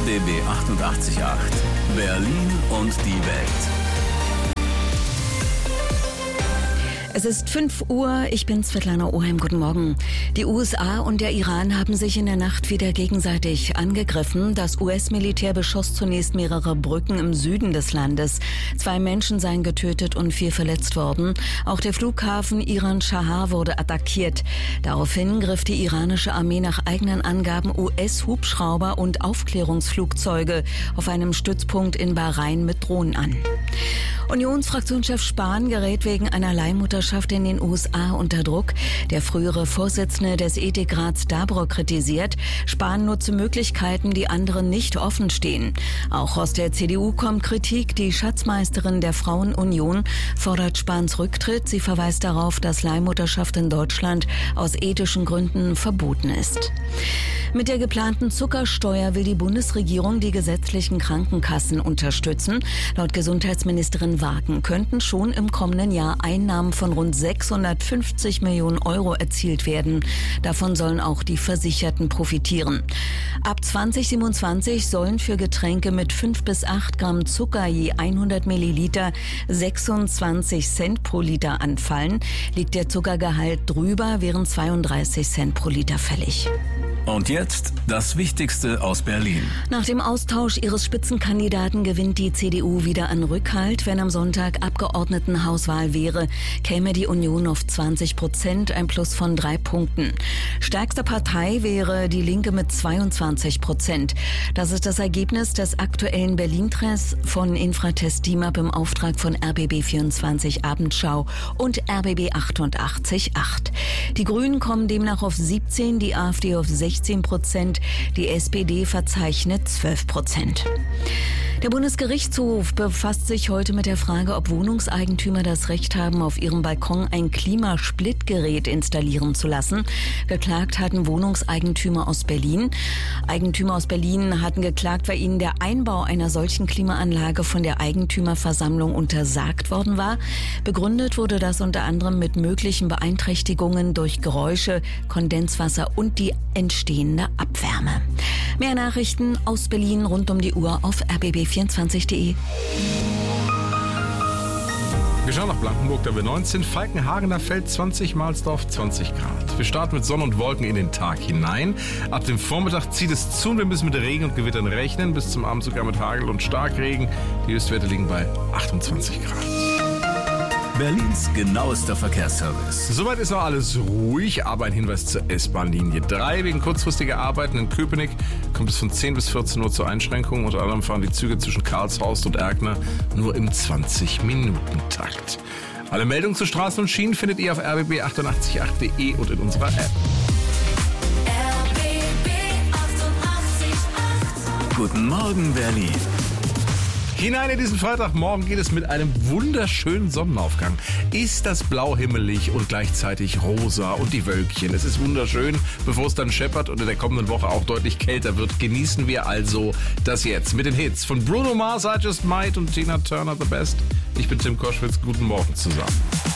RBB 88.8 Berlin und die Welt. Es ist 5 Uhr, ich bin Svetlana Oheim, guten Morgen. Die USA und der Iran haben sich in der Nacht wieder gegenseitig angegriffen. Das US-Militär beschoss zunächst mehrere Brücken im Süden des Landes. 2 Menschen seien getötet und 4 verletzt worden. Auch der Flughafen Iran-Schahar wurde attackiert. Daraufhin griff die iranische Armee nach eigenen Angaben US-Hubschrauber und Aufklärungsflugzeuge auf einem Stützpunkt in Bahrain mit Drohnen an. Unionsfraktionschef Spahn gerät wegen einer Leihmutterschaft in den USA unter Druck. Der frühere Vorsitzende des Ethikrats Dabro kritisiert, Spahn nutze Möglichkeiten, die anderen nicht offen stehen. Auch aus der CDU kommt Kritik. Die Schatzmeisterin der Frauenunion fordert Spahns Rücktritt. Sie verweist darauf, dass Leihmutterschaft in Deutschland aus ethischen Gründen verboten ist. Mit der geplanten Zuckersteuer will die Bundesregierung die gesetzlichen Krankenkassen unterstützen. Laut Gesundheitsministerin Wagen könnten schon im kommenden Jahr Einnahmen von rund 650 Millionen Euro erzielt werden. Davon sollen auch die Versicherten profitieren. Ab 2027 sollen für Getränke mit 5 bis 8 Gramm Zucker je 100 Milliliter 26 Cent pro Liter anfallen. Liegt der Zuckergehalt drüber, wären 32 Cent pro Liter fällig. Und jetzt das Wichtigste aus Berlin. Nach dem Austausch ihres Spitzenkandidaten gewinnt die CDU wieder an Rückhalt. Wenn am Sonntag Abgeordnetenhauswahl wäre, käme die Union auf 20%, ein Plus von 3 Punkten. Stärkste Partei wäre die Linke mit 22%. Das ist das Ergebnis des aktuellen Berlin-Tests von Infratest DIMAP im Auftrag von RBB 24 Abendschau und RBB 88.8. Die Grünen kommen demnach auf 17, die AfD auf 16%, die SPD verzeichnet 12%. Der Bundesgerichtshof befasst sich heute mit der Frage, ob Wohnungseigentümer das Recht haben, auf ihrem Balkon ein Klimasplittgerät installieren zu lassen. Geklagt hatten Wohnungseigentümer aus Berlin. Eigentümer aus Berlin hatten geklagt, weil ihnen der Einbau einer solchen Klimaanlage von der Eigentümerversammlung untersagt worden war. Begründet wurde das unter anderem mit möglichen Beeinträchtigungen durch Geräusche, Kondenswasser und die entstehende Abwärme. Mehr Nachrichten aus Berlin rund um die Uhr auf rbb24.de. Wir schauen nach Blankenburg, da wir 19, Falkenhagener Feld 20, Mahlsdorf 20 Grad. Wir starten mit Sonne und Wolken in den Tag hinein. Ab dem Vormittag zieht es zu und wir müssen mit Regen und Gewittern rechnen. Bis zum Abend sogar mit Hagel und Starkregen. Die Höchstwerte liegen bei 28 Grad. Berlins genauester Verkehrsservice. Soweit ist noch alles ruhig, aber ein Hinweis zur S-Bahn-Linie 3. Wegen kurzfristiger Arbeiten in Köpenick kommt es von 10 bis 14 Uhr zur Einschränkung. Unter anderem fahren die Züge zwischen Karlshorst und Erkner nur im 20-Minuten-Takt. Alle Meldungen zu Straßen und Schienen findet ihr auf rbb888.de und in unserer App. RBB 88.8. Guten Morgen, Berlin. Hinein in diesen Freitagmorgen geht es mit einem wunderschönen Sonnenaufgang. Ist das blau himmelig und gleichzeitig rosa und die Wölkchen. Es ist wunderschön, bevor es dann scheppert und in der kommenden Woche auch deutlich kälter wird. Genießen wir also das jetzt mit den Hits von Bruno Mars, I Just Might und Tina Turner The Best. Ich bin Tim Koschwitz, guten Morgen zusammen.